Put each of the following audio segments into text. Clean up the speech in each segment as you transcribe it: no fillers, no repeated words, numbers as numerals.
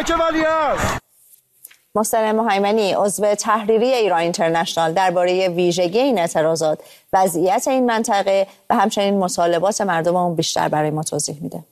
که ولیعصر. محسن مهیمنی عضو تحریری ایران اینترنشنال درباره ویژگی این اعتراضات، وضعیت این منطقه و همچنین مطالبات مردم اون بیشتر برای ما توضیح میده.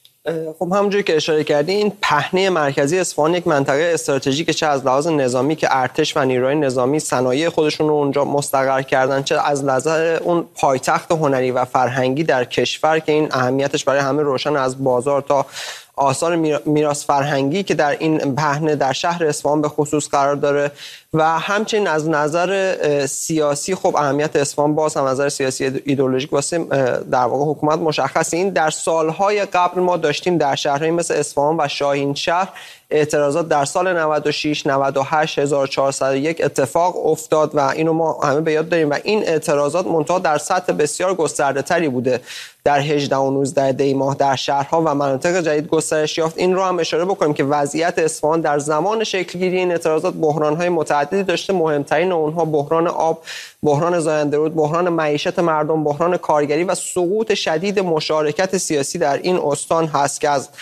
خب همونجوری که اشاره کردی، این پهنه مرکزی اصفهان یک منطقه استراتژیکه، چه از لحاظ نظامی که ارتش و نیروهای نظامی صنایع خودشون رو اونجا مستقر کردن، چه از نظر اون پایتخت هنری و فرهنگی در کشور که این اهمیتش برای همه روشن، از بازار تا آثار میراث فرهنگی که در این پهنه در شهر اصفهان به خصوص قرار داره. و همچنین از نظر سیاسی خب اهمیت اصفهان باز هم از نظر سیاسی ایدئولوژیک واسه در واقع حکومت مشخصه. این در سالهای قبل ما داشتیم در شهرهایی مثل اصفهان و شاهینشهر اعتراضات در سال 96 98 1401 اتفاق افتاد و اینو ما همه به یاد داریم و این اعتراضات منتها در سطح بسیار گسترده‌تری بوده. در 18 و 19 دی ماه در شهرها و مناطق جدید گسترش یافت. این رو هم اشاره بکنیم که وضعیت اصفهان در زمان شکلگیری این اعتراضات بحران‌های متعددی داشته. مهمترین اونها بحران آب، بحران زاینده‌رود، بحران معیشت مردم، بحران کارگری و سقوط شدید مشارکت سیاسی در این استان هست که از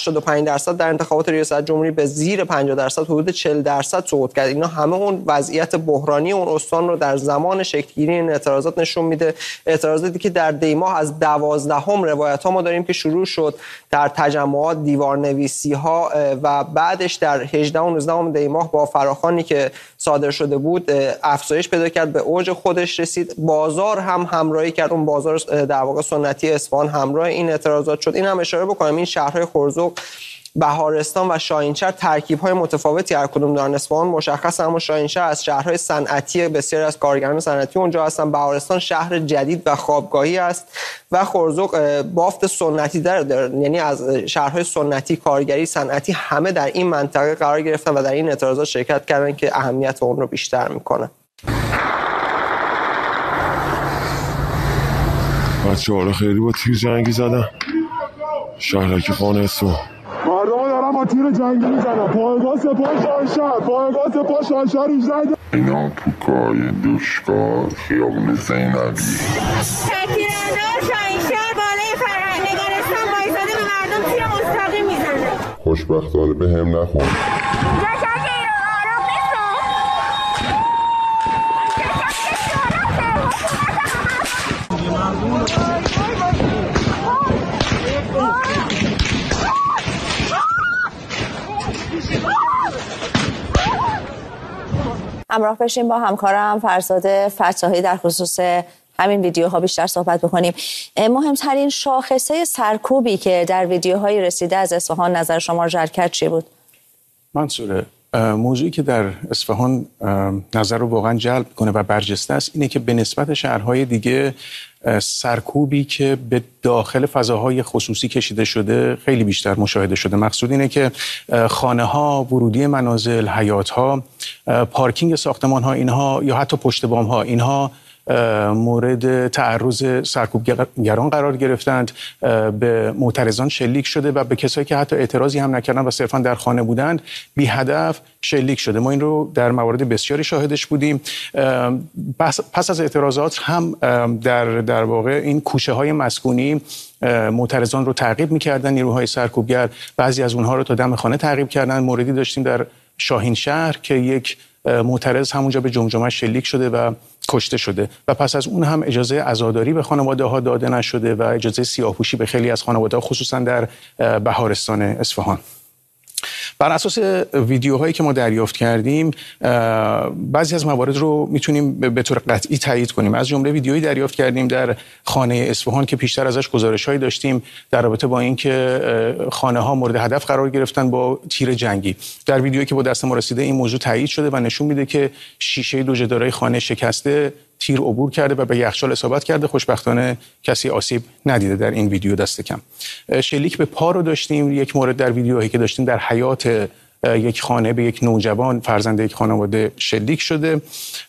85% در انتخابات ریاست جمهوری به زیر 50%، حدود 40% سقوط کرد. اینا همه اون وضعیت بحرانی اون استان رو در زمان شکلگیری این اعتراضات نشون میده. اعتراضاتی که در دی ماه از 12 روایت‌ها ما داریم که شروع شد در تجمعات، دیوارنویسی‌ها و بعدش در 18 و 19 دی ماه با فراخوانی که صادر شده بود افزایش پیدا کرد، به اوج خودش رسید. بازار هم همراهی کرد، اون بازار در واقع سنتی اصفهان همراه این اعتراضات شد. این هم اشاره بکنم این شهرهای خرزق، بهارستان و شاهینشهر ترکیب‌های متفاوتی هر کدوم دارن. اصفهان مشخصه، اما شاهینشهر از شهرهای صنعتی، بسیاری از کارگران صنعتی اونجا هستن. بهارستان شهر جدید و خوابگاهی است و خرزق بافت سنتی داره، یعنی از شهرهای سنتی، کارگری، صنعتی همه در این منطقه قرار گرفتن و در این اعتراضات شرکت کردن که اهمیت اون رو بیشتر میکنه. بچه‌ها رو خیلی با تیر جنگی زدن شهرک خانه اصفهان. مردم دارن با تیر جنگی میزنن. پایگاه سپاه شاهینشهر، پایگاه سپاه شاهینشهر 18 اینا تو کای دوشکار خیابون زینبی. تکیرنده شاهینشهر بالای فرهنگ نگارستان وایساده به مردم تیر مستقیم میزنه. خوشبختانه به هم نخون. همراه بشیم با همکارم فرزاد فتاحی در خصوص همین ویدیوها بیشتر صحبت بکنیم. مهمترین شاخصه سرکوبی که در ویدیوهای رسیده از اصفهان نظر شما رو جلب کرد چی بود؟ منصوره، موضوعی که در اصفهان نظر رو واقعا جلب کنه و برجسته است اینه که به نسبت شهرهای دیگه سرکوبی که به داخل فضاهای خصوصی کشیده شده خیلی بیشتر مشاهده شده. مقصود اینه که خانه ها، ورودی منازل، حیات ها، پارکینگ ساختمان ها، اینها یا حتی پشت بام ها، اینها مورد تعرض سرکوبگران قرار گرفتند، به معترضان شلیک شده و به کسایی که حتی اعتراضی هم نکردن و صرفا در خانه بودند بی هدف شلیک شده. ما این رو در موارد بسیاری شاهدش بودیم. پس از اعتراضات هم در واقع این کوچه های مسکونی معترضان رو تعقیب می‌کردن نیروهای سرکوبگر، بعضی از اونها رو تا دم خانه تعقیب کردن. موردی داشتیم در شاهینشهر که یک معترض همونجا به جمجمه شلیک شده و کشته شده و پس از اون هم اجازه عزاداری به خانواده‌ها داده نشده و اجازه سیاه‌پوشی به خیلی از خانواده‌ها خصوصا در بهارستان اصفهان. بر اساس ویدیوهایی که ما دریافت کردیم بعضی از موارد رو میتونیم به طور قطعی تایید کنیم. از جمله ویدیویی دریافت کردیم در خانه اصفهان که پیشتر ازش گزارش‌هایی داشتیم در رابطه با اینکه خانه‌ها مورد هدف قرار گرفتن با تیر جنگی. در ویدیویی که با دست ما رسیده این موضوع تایید شده و نشون میده که شیشه دو جدارای خانه شکسته، تیر عبور کرده و به یخچال اصابت کرده. خوشبختانه کسی آسیب ندیده در این ویدیو دست کم. شلیک به پا رو داشتیم. یک مورد در ویدیوهایی که داشتیم در حیات یک خانه به یک نوجوان فرزند یک خانواده شلیک شده.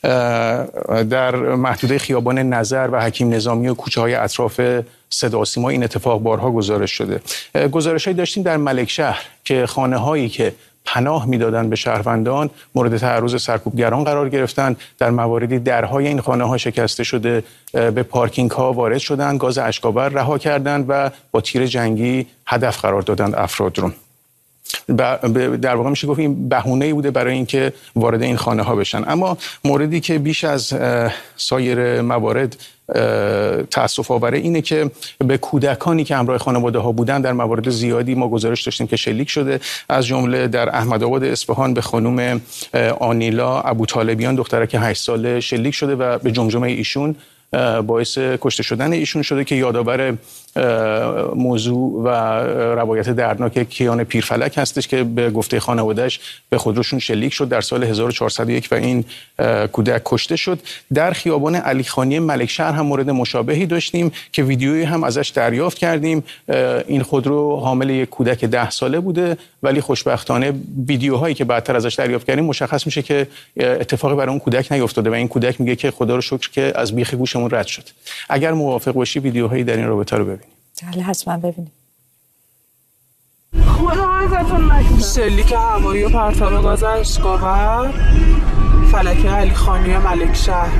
در محدوده خیابان نظر و حکیم نظامی و کوچه‌های اطراف صدا و سیما این اتفاق بارها گزارش شده. گزارش‌هایی داشتیم در ملکشهر که خانه‌هایی که پناه میدادن به شهروندان مورد تعرض سرکوبگران قرار گرفتند. در مواردی درهای این خانه‌ها شکسته شده، به پارکینگ‌ها وارد شدند، گاز اشک‌آور رها کردند و با تیر جنگی هدف قرار دادند افراد رو. در واقع میشه گفت این بهونه‌ای بوده برای اینکه وارد این خانه ها بشن. اما موردی که بیش از سایر موارد تأسف آوره اینه که به کودکانی که همراه خانواده ها بودن در موارد زیادی ما گزارش داشتیم که شلیک شده، از جمله در احمدآباد اصفهان به خانم آنیلا ابوطالبیان دخترک 8 ساله شلیک شده و به جمجمه ایشون باعث کشته شدن ایشون شده که یادآور موضوع و روایت دردناک کیان پیرفلک هستش که به گفته خانواده‌اش به خودروشون شلیک شد در سال 1401 و این کودک کشته شد. در خیابان علیخانی ملکشهر هم مورد مشابهی داشتیم که ویدیویی هم ازش دریافت کردیم. این خودرو حامل یک کودک 10 ساله بوده، ولی خوشبختانه ویدیوهایی که بعدتر ازش دریافت کردیم مشخص میشه که اتفاقی برای اون کودک نیفتاده و این کودک میگه که خدا رو شکر که از بیخ گوشمون رد شد. اگر موافق باشی ویدیوهایی در این رابطه رو ببینیم. بله حتما ببینیم. خدا ازتون نکنه. شلیک هوایی و پرتاب گاز اشکاور فلکه علیخانی ملکشهر.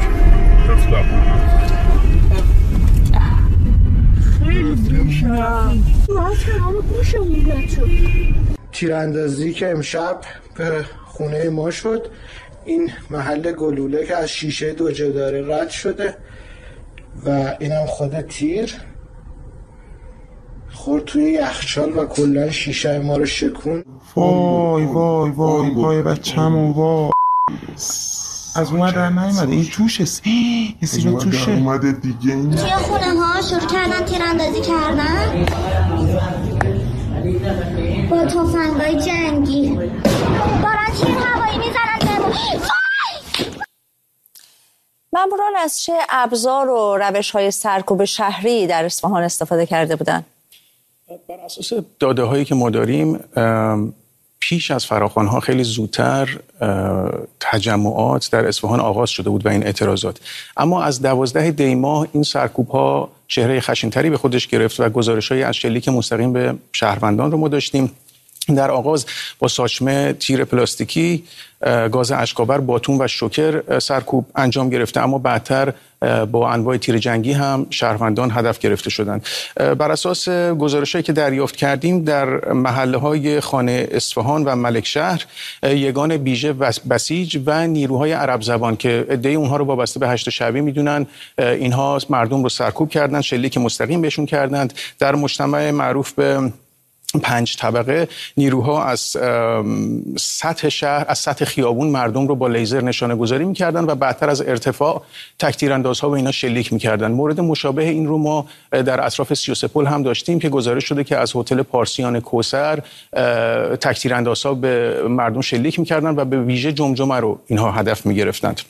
تیراندازی که امشب به خونه ما شد، این محل گلوله که از شیشه دو جداره رد شده و اینم خود تیر خورد توی یخچال و کلا شیشه ما رو شکون. وای وای وای وای بچه‌مون وای از اون در نیومده. این توشه یه سیگار توشه اومده دیگه. این توی خونه ها شروع کردن تیراندازی کردن با تفنگای جنگی، دارن تیر هوایی میزنن بهمون. ماموران از چه ابزار و روش‌های سرکوب شهری در اصفهان استفاده کرده بودند؟ بر اساس داده‌هایی که ما داریم پیش از فراخوان‌ها خیلی زودتر تجمعات در اصفهان آغاز شده بود و این اعتراضات، اما از 12 دی ماه این سرکوب‌ها چهره خشن‌تری به خودش گرفت و گزارش‌هایی از شلیک مستقیم به شهروندان رو ما داشتیم. در آغاز با ساچمه، تیر پلاستیکی، گاز اشکاور، باتون و شوکر سرکوب انجام گرفته، اما بعدتر با انواع تیر جنگی هم شهروندان هدف گرفته شدند. بر اساس گزارش‌هایی که دریافت کردیم در محله‌های خانه اصفهان و ملکشهر یگان بیژه بسیج و نیروهای عرب زبان که عده اونها رو وابسته به 8 شعبی میدونن، اینها مردم رو سرکوب کردند، شلیک مستقیم بهشون کردند. در مجتمع معروف به 5 طبقه نیروها از سطح شهر، از سطح خیابون مردم رو با لیزر نشانه گذاری می‌کردن و بعدتر از ارتفاع تک‌تیراندازها به اینا شلیک می‌کردن. مورد مشابه این رو ما در اطراف 33 پل هم داشتیم که گزارش شده که از هتل پارسیان کوثر تک‌تیراندازها به مردم شلیک می‌کردن و به ویژه جمجمه رو اینها هدف می‌گرفتند.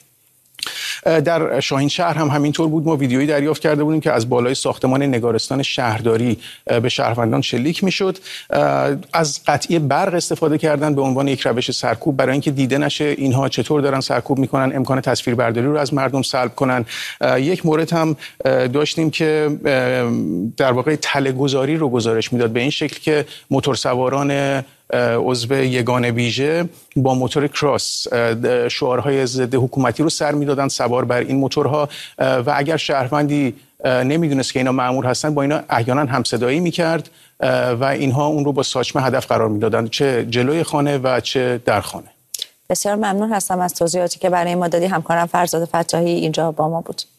در شاهین شهر هم همینطور بود. ما ویدیویی دریافت کرده بودیم که از بالای ساختمان نگارستان شهرداری به شهروندان شلیک میشد. از قطعی برق استفاده کردن به عنوان یک روش سرکوب برای اینکه دیده نشه اینها چطور دارن سرکوب میکنن، امکان تصویربرداری رو از مردم سلب کنن. یک مورد هم داشتیم که در واقع تله‌گذاری رو گزارش میداد به این شکل که موتورسواران عضو یگان ویژه با موتور کراس شعارهای ضد حکومتی رو سر میدادن سوار بر این موتورها و اگر شهروندی نمیدونست که اینا مأمور هستن با اینا احیانا همصدایی میکرد و اینها اون رو با ساچمه هدف قرار میدادن، چه جلوی خانه و چه در خانه. بسیار ممنون هستم از توضیحاتی که برای ما دادی. همکارم فرزاد فتاحی اینجا با ما بود.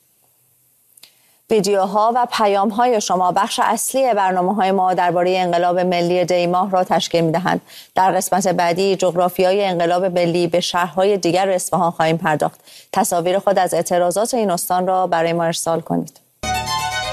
ویدیوها و پیام‌های شما بخش اصلی برنامه‌های ما درباره انقلاب ملی دی ماه را تشکیل می‌دهند. در قسمت بعدی جغرافیای انقلاب ملی به شهرهای دیگر اصفهان خواهیم پرداخت. تصاویر خود از اعتراضات این استان را برای ما ارسال کنید.